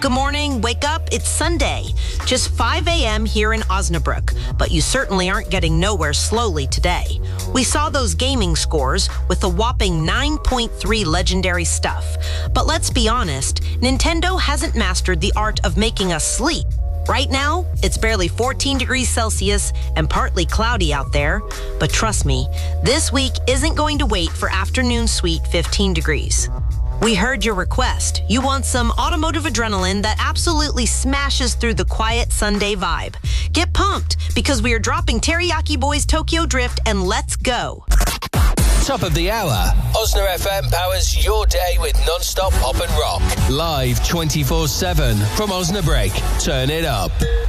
Good morning. Wake up. It's Sunday. Just 5 a.m. here in Osnabrück, but you certainly aren't getting nowhere slowly today. We saw those gaming scores with a whopping 9.3 legendary stuff. But let's be honest, Nintendo hasn't mastered the art of making us sleep. Right now, it's barely 14 degrees Celsius and partly cloudy out there. But trust me, this week isn't going to wait for afternoon sweet 15 degrees. We heard your request. You want some automotive adrenaline that absolutely smashes through the quiet Sunday vibe. Get pumped, because we are dropping Teriyaki Boys Tokyo Drift, and let's go. Top of the hour. Osna FM powers your day with non-stop pop and rock. Live 24/7 from Osnabrück. Turn it up.